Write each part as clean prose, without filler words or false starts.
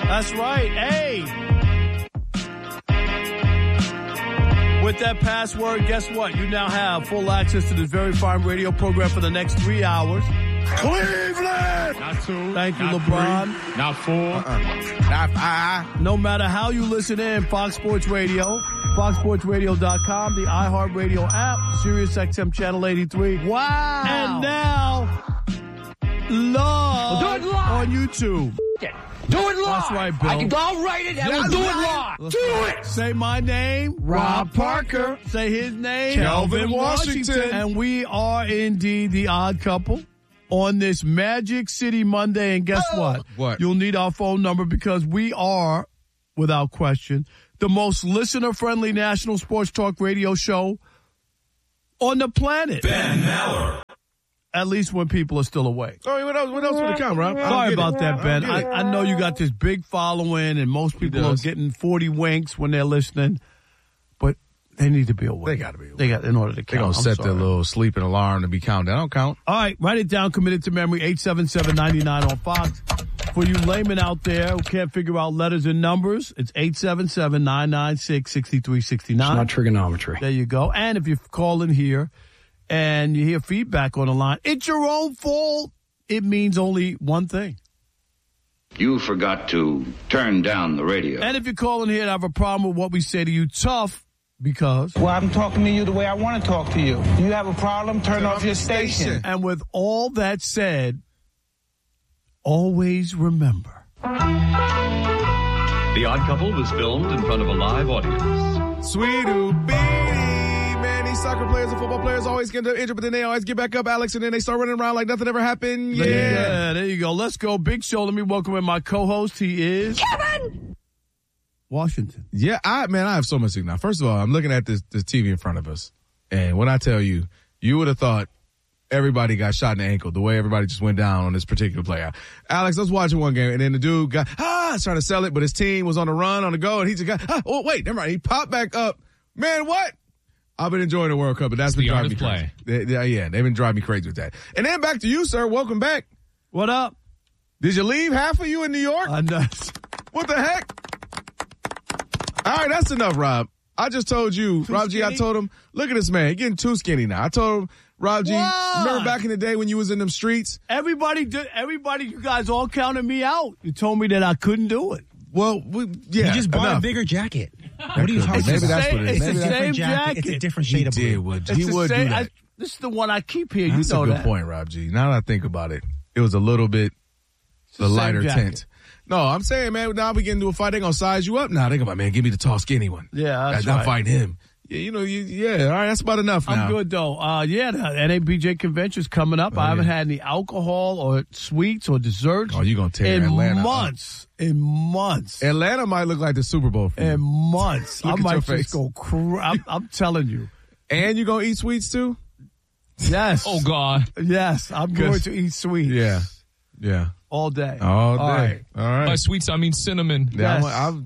That's right. Hey. With that password, guess what? You now have full access to this very fine radio program for the next 3 hours. Cleveland! Not 2. Thank you, not LeBron. 3, not 4. Not 5. No matter how you listen in, Fox Sports Radio, foxsportsradio.com, the iHeartRadio app, SiriusXM Channel 83. Wow. And now, live on YouTube. Do it live. That's right, Bill. I'll write it and we'll do it live. Do it. Say my name, Rob Parker. Say his name, Kelvin Washington. And we are indeed the odd couple on this Magic City Monday. And guess what? What? You'll need our phone number because we are, without question, the most listener-friendly national sports talk radio show on the planet. Ben Maller. At least when people are still awake. Sorry, what else would it count, Rob? Sorry about that, Ben. I know you got this big following, and most people are getting 40 winks when they're listening, but they need to be awake. They got to be awake. They got in order to count. They're going to set their little sleeping alarm to be counted. That don't count. All right, write it down. Committed to memory. 877-99 on Fox. For you laymen out there who can't figure out letters and numbers, it's 877-996-6369. It's not trigonometry. There you go. And if you're calling here and you hear feedback on the line, it's your own fault. It means only one thing. You forgot to turn down the radio. And if you're calling here and have a problem with what we say to you, tough, because... Well, I'm talking to you the way I want to talk to you. You have a problem, turn off your station. And with all that said, always remember. The Odd Couple was filmed in front of a live audience. Sweet-oo, man, these soccer players and football players always get injured, but then they always get back up, Alex, and then they start running around like nothing ever happened. Yeah, there you go. Let's go. Big show. Let me welcome in my co-host. He is... Kevin! Washington. Yeah, I have so much to now. First of all, I'm looking at this TV in front of us, and when I tell you, you would have thought everybody got shot in the ankle the way everybody just went down on this particular play. Alex, I was watching one game, and then the dude got, trying to sell it, but his team was on the run, on the go, and he just got, never mind. He popped back up. Man, what? I've been enjoying the World Cup, but that's been driving me crazy. They've been driving me crazy with that. And then back to you, sir. Welcome back. What up? Did you leave half of you in New York? Know. What the heck? All right, that's enough, Rob. I just told you, Rob G, I told him, look at this man. He's getting too skinny now. I told him, Rob G, remember back in the day when you was in them streets? Everybody, you guys all counted me out. You told me that I couldn't do it. Well, You just bought a bigger jacket. What are you talking about? Maybe that's what it is. It's the same jacket. It's a different shade of blue. He would do that. This is the one I keep here. That's you know a good that. point, Rob G. Now that I think about it, it was a little bit the lighter tint. No, I'm saying, man, now we get into a fight, they're going to size you up now. They're going to, man, give me the tall, skinny one. Yeah, that's not right. fighting him. Yeah, all right, that's about enough now. I'm good, though. The NABJ convention's coming up. I haven't had any alcohol or sweets or desserts. Oh, you're going to tear Atlanta in months. Atlanta might look like the Super Bowl for you. In months. I might just go I'm telling you. And you going to eat sweets, too? Yes. Oh, God. Yes, I'm going to eat sweets. Yeah. All day. All day. All right. By sweets, I mean cinnamon. Yes.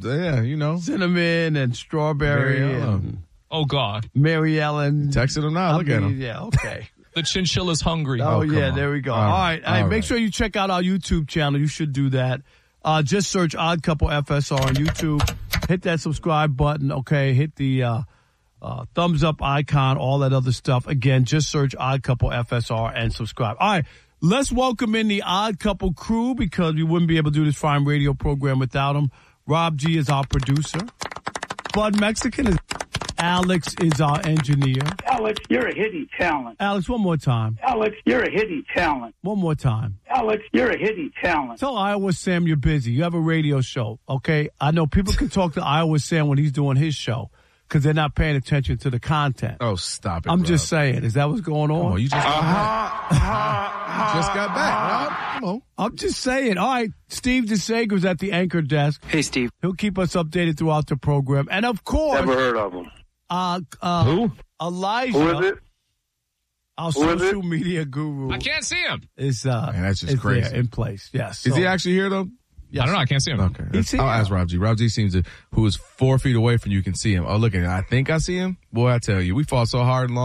Cinnamon and strawberry. Oh, God. Mary Ellen. Texting him now. Look at him. Yeah, okay. The chinchilla's hungry. Oh, come yeah, on. there we go. All right. All right. Make sure you check out our YouTube channel. You should do that. Just search Odd Couple FSR on YouTube. Hit that subscribe button, okay? Hit the thumbs up icon, all that other stuff. Again, just search Odd Couple FSR and subscribe. All right. Let's welcome in the Odd Couple crew because we wouldn't be able to do this fine radio program without them. Rob G is our producer. Bud Mexican is Alex is our engineer. Alex, you're a hidden talent. Alex, one more time. Alex, you're a hidden talent. One more time. Alex, you're a hidden talent. Tell Iowa Sam you're busy. You have a radio show, okay? I know people can talk to Iowa Sam when he's doing his show because they're not paying attention to the content. Oh, stop it, I'm Rob. just saying. Is that what's going on? Come on, you just got back. Just got back, Rob. Come on. I'm just saying. All right, Steve DeSager's at the anchor desk. Hey, Steve. He'll keep us updated throughout the program. And, of course... Never heard of him. Who? Elijah. Who is it? Our social media guru. I can't see him. Is Man, that's just is crazy. there in place. Yes. Is he actually here, though? Yes. I don't know. I can't see him. Okay. I'll ask Rob G. Rob G seems to, who is 4 feet away from you, can see him. Oh, look at him. I think I see him. Boy, I tell you, we fought so hard and long.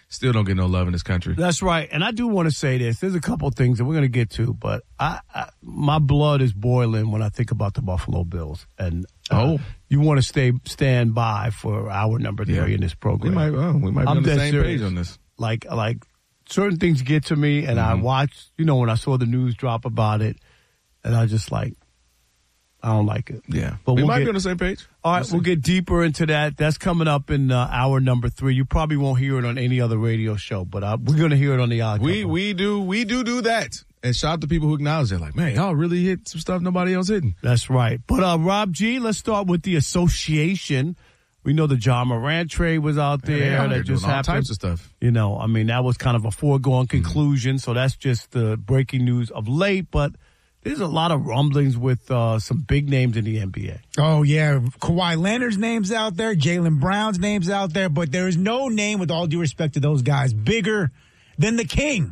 still don't get no love in this country. That's right. And I do want to say this. There's a couple things that we're going to get to, but my blood is boiling when I think about the Buffalo Bills. And you want to stand by for hour number 3 in this program. We might be on the same page on this. Like certain things get to me, and I watched, when I saw the news drop about it, and I just I don't like it. Yeah. But we might be on the same page. All right, we'll get deeper into that. That's coming up in hour number 3. You probably won't hear it on any other radio show, but we're going to hear it on the Odd Couple. We do that. And shout out to people who acknowledge it. Like, man, y'all really hit some stuff nobody else hitting. That's right. But Rob G, let's start with the association. We know the John Morant trade was out there. That just happened. All types of stuff. That was kind of a foregone conclusion. So that's just the breaking news of late. But there's a lot of rumblings with some big names in the NBA. Oh, yeah. Kawhi Leonard's name's out there. Jaylen Brown's name's out there. But there is no name, with all due respect to those guys, bigger than the king.